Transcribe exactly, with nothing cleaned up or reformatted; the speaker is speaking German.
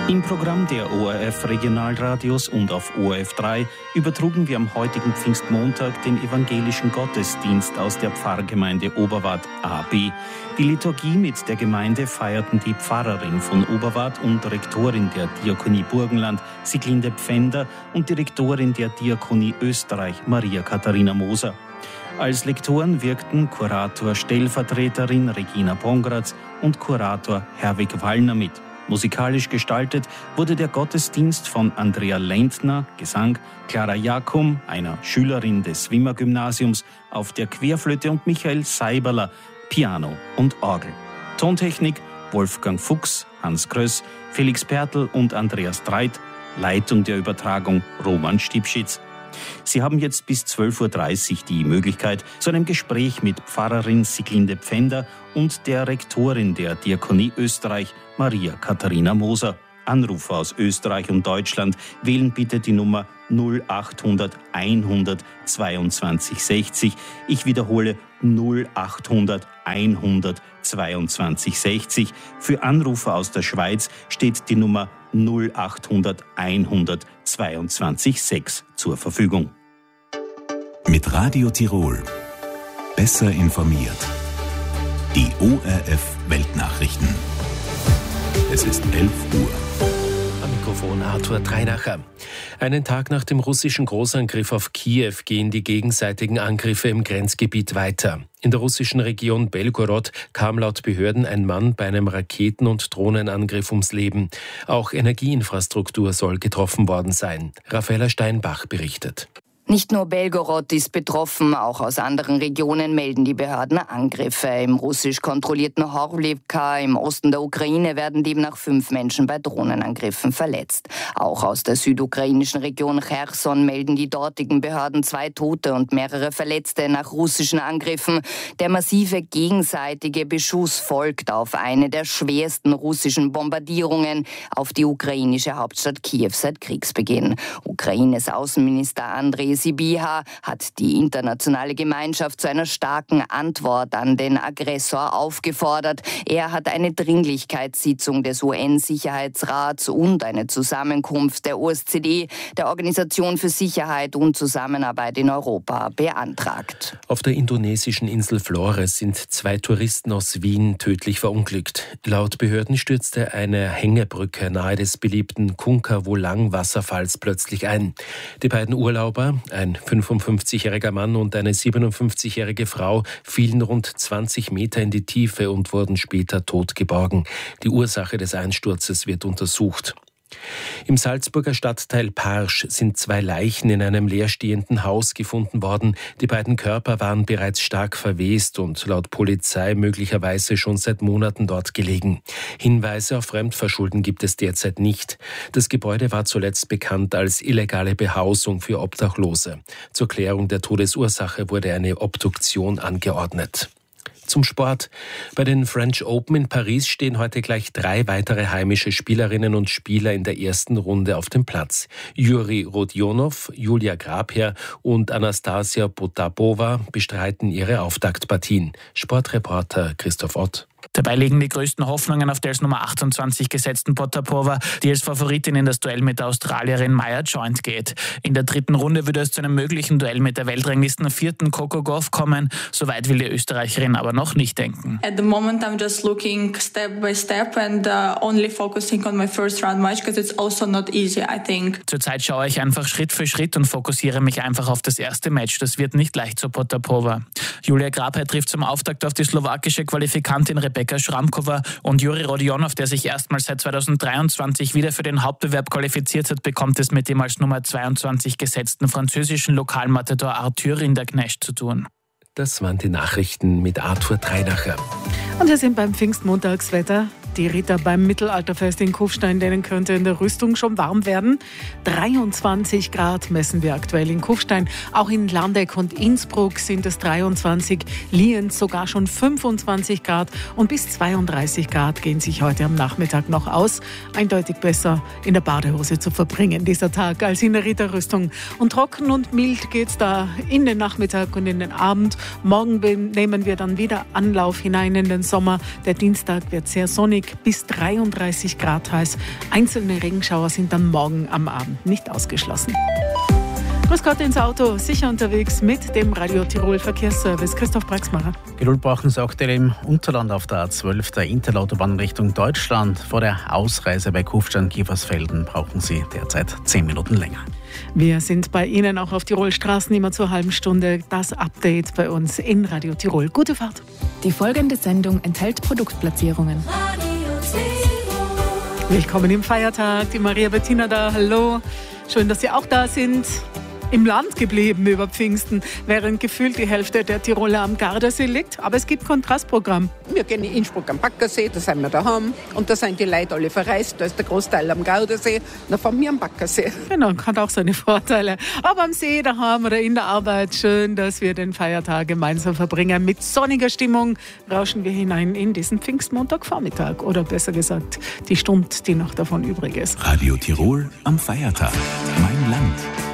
Im Programm der O R F Regionalradios und auf O R F drei übertrugen wir am heutigen Pfingstmontag den evangelischen Gottesdienst aus der Pfarrgemeinde Oberwart A B. Die Liturgie mit der Gemeinde feierten die Pfarrerin von Oberwart und Rektorin der Diakonie Burgenland, Sieglinde Pfänder, und Direktorin der Diakonie Österreich, Maria Katharina Moser. Als Lektoren wirkten Kurator Stellvertreterin Regina Pongratz und Kurator Herwig Wallner mit. Musikalisch gestaltet wurde der Gottesdienst von Andrea Lentner, Gesang, Clara Jakum, einer Schülerin des Wimmer Gymnasiums, auf der Querflöte, und Michael Seiberler, Piano und Orgel. Tontechnik Wolfgang Fuchs, Hans Kröss, Felix Pertl und Andreas Dreit, Leitung der Übertragung Roman Stipschitz. Sie haben jetzt bis zwölf Uhr dreißig die Möglichkeit zu einem Gespräch mit Pfarrerin Sieglinde Pfänder und der Rektorin der Diakonie Österreich, Maria Katharina Moser. Anrufer aus Österreich und Deutschland wählen bitte die Nummer null achthundert einhundert zweiundzwanzig sechzig. Ich wiederhole null achthundert einhundert zweiundzwanzig sechzig. Für Anrufer aus der Schweiz steht die Nummer null achthundert einhundert zweiundzwanzig sechs zur Verfügung. Mit Radio Tirol. Besser informiert. Die O R F Weltnachrichten. Es ist elf Uhr. Am Mikrofon Arthur Treinacher. Einen Tag nach dem russischen Großangriff auf Kiew gehen die gegenseitigen Angriffe im Grenzgebiet weiter. In der russischen Region Belgorod kam laut Behörden ein Mann bei einem Raketen- und Drohnenangriff ums Leben. Auch Energieinfrastruktur soll getroffen worden sein. Raffaella Steinbach berichtet. Nicht nur Belgorod ist betroffen, auch aus anderen Regionen melden die Behörden Angriffe. Im russisch kontrollierten Horlivka im Osten der Ukraine werden demnach fünf Menschen bei Drohnenangriffen verletzt. Auch aus der südukrainischen Region Cherson melden die dortigen Behörden zwei Tote und mehrere Verletzte nach russischen Angriffen. Der massive gegenseitige Beschuss folgt auf eine der schwersten russischen Bombardierungen auf die ukrainische Hauptstadt Kiew seit Kriegsbeginn. Ukraines Außenminister Andrei Sybiha hat die internationale Gemeinschaft zu einer starken Antwort an den Aggressor aufgefordert. Er hat eine Dringlichkeitssitzung des U N-Sicherheitsrats und eine Zusammenkunft der O S Z E, der Organisation für Sicherheit und Zusammenarbeit in Europa, beantragt. Auf der indonesischen Insel Flores sind zwei Touristen aus Wien tödlich verunglückt. Laut Behörden stürzte eine Hängebrücke nahe des beliebten Kunka-Wolang-Wasserfalls plötzlich ein. Die beiden Urlauber, ein fünfundfünfzigjähriger Mann und eine siebenundfünfzigjährige Frau, fielen rund zwanzig Meter in die Tiefe und wurden später tot geborgen. Die Ursache des Einsturzes wird untersucht. Im Salzburger Stadtteil Parsch sind zwei Leichen in einem leerstehenden Haus gefunden worden. Die beiden Körper waren bereits stark verwest und laut Polizei möglicherweise schon seit Monaten dort gelegen. Hinweise auf Fremdverschulden gibt es derzeit nicht. Das Gebäude war zuletzt bekannt als illegale Behausung für Obdachlose. Zur Klärung der Todesursache wurde eine Obduktion angeordnet. Zum Sport. Bei den French Open in Paris stehen heute gleich drei weitere heimische Spielerinnen und Spieler in der ersten Runde auf dem Platz. Juri Rodionov, Julia Grabherr und Anastasia Potapova bestreiten ihre Auftaktpartien. Sportreporter Christoph Ott. Dabei liegen die größten Hoffnungen auf der als Nummer achtundzwanzig gesetzten Potapova, die als Favoritin in das Duell mit der Australierin Maya Joint geht. In der dritten Runde würde es zu einem möglichen Duell mit der Weltranglisten vierten Coco Gauff kommen. Soweit will die Österreicherin aber noch nicht denken. At the moment I'm just looking step by step and uh, only focusing on my first round match because it's also not easy, I think. Zurzeit schaue ich einfach Schritt für Schritt und fokussiere mich einfach auf das erste Match. Das wird nicht leicht zur Potapova. Julia Grabherr trifft zum Auftakt auf die slowakische Qualifikantin Rebeka Schramkova, und Juri Rodionov, der sich erstmals seit zweitausenddreiundzwanzig wieder für den Hauptbewerb qualifiziert hat, bekommt es mit dem als Nummer zweiundzwanzig gesetzten französischen Lokalmatador Arthur Rinderknecht zu tun. Das waren die Nachrichten mit Arthur Treinacher. Und wir sind beim Pfingstmontagswetter. Die Ritter beim Mittelalterfest in Kufstein, denen könnte in der Rüstung schon warm werden. dreiundzwanzig Grad messen wir aktuell in Kufstein. Auch in Landeck und Innsbruck sind es dreiundzwanzig, Lienz sogar schon fünfundzwanzig Grad und bis zweiunddreißig Grad gehen sich heute am Nachmittag noch aus. Eindeutig besser in der Badehose zu verbringen dieser Tag als in der Ritterrüstung. Und trocken und mild geht's da in den Nachmittag und in den Abend. Morgen nehmen wir dann wieder Anlauf hinein in den Sommer. Der Dienstag wird sehr sonnig. bis dreiunddreißig Grad heiß. Einzelne Regenschauer sind dann morgen am Abend nicht ausgeschlossen. Grüß Gott ins Auto, sicher unterwegs mit dem Radio Tirol Verkehrsservice. Christoph Braxmacher. Geduld brauchen Sie aktuell im Unterland auf der A zwölf, der Interlautobahn Richtung Deutschland. Vor der Ausreise bei Kufstein-Kiefersfelden brauchen Sie derzeit zehn Minuten länger. Wir sind bei Ihnen auch auf Tirolstraßen immer zur halben Stunde. Das Update bei uns in Radio Tirol. Gute Fahrt. Die folgende Sendung enthält Produktplatzierungen. Willkommen im Feiertag. Die Maria Bettina da. Hallo. Schön, dass Sie auch da sind. Im Land geblieben über Pfingsten, während gefühlt die Hälfte der Tiroler am Gardasee liegt. Aber es gibt Kontrastprogramm. Wir gehen in Innsbruck am Baggersee, da sind wir daheim. Und da sind die Leute alle verreist, da ist der Großteil am Gardasee. Dann fahren wir am Baggersee. Genau, hat auch seine Vorteile. Aber am See, daheim oder in der Arbeit, schön, dass wir den Feiertag gemeinsam verbringen. Mit sonniger Stimmung rauschen wir hinein in diesen Pfingstmontagvormittag. Oder besser gesagt, die Stunde, die noch davon übrig ist. Radio Tirol am Feiertag. Mein Land.